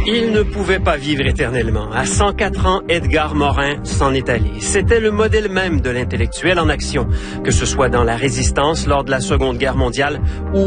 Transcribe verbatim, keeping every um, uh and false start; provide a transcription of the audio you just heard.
Il ne pouvait pas vivre éternellement. À cent quatre ans, Edgar Morin s'en est allé. C'était le modèle même de l'intellectuel en action, que ce soit dans la résistance lors de la Seconde Guerre mondiale ou